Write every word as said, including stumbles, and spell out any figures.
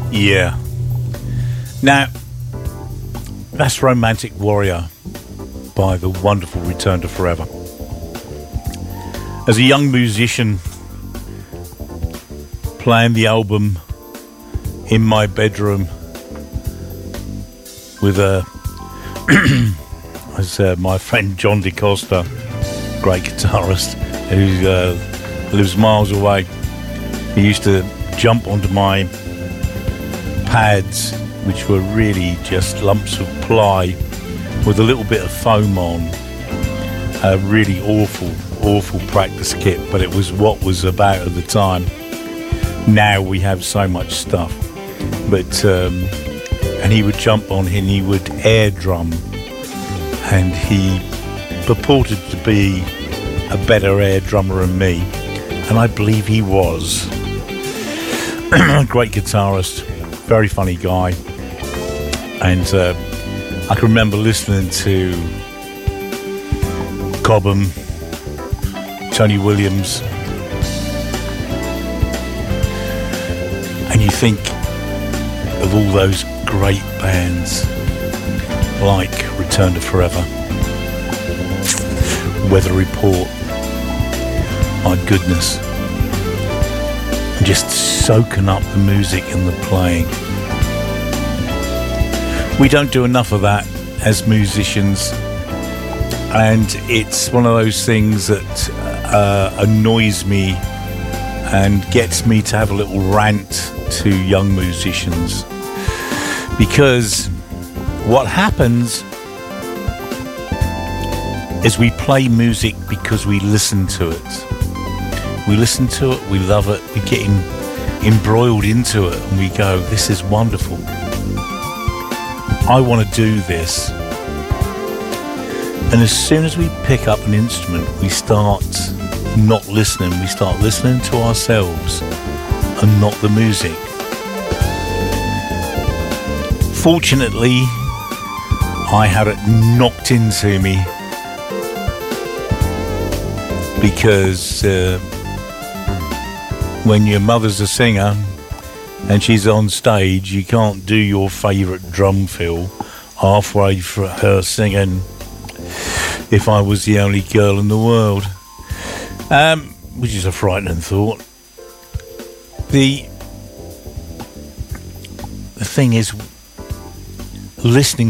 Yeah. Now, that's Romantic Warrior by the wonderful Return to Forever. As a young musician, playing the album in my bedroom with a, as uh, my friend John DeCosta, great guitarist, who uh, lives miles away, he used to jump onto my pads, which were really just lumps of ply with a little bit of foam on. A really awful, awful practice kit, but it was what was about at the time. Now we have so much stuff. But, um, and he would jump on and he would air drum, and he purported to be a better air drummer than me, and I believe he was. Great guitarist, very funny guy, and uh, I can remember listening to Cobham, Tony Williams, and you think of all those great bands like Return to Forever, Weather Report, my goodness, just soaking up the music and the playing. We don't do enough of that as musicians, and it's one of those things that uh, annoys me and gets me to have a little rant to young musicians, because what happens is we play music because we listen to it. We listen to it, we love it, we get em- embroiled into it, and we go, this is wonderful. I want to do this. And as soon as we pick up an instrument, we start not listening. We start listening to ourselves and not the music. Fortunately, I had it knocked into me because uh, when your mother's a singer and she's on stage, you can't do your favourite drum fill halfway for her singing If I Was the Only Girl in the World, um, which is a frightening thought. The, the thing is, listening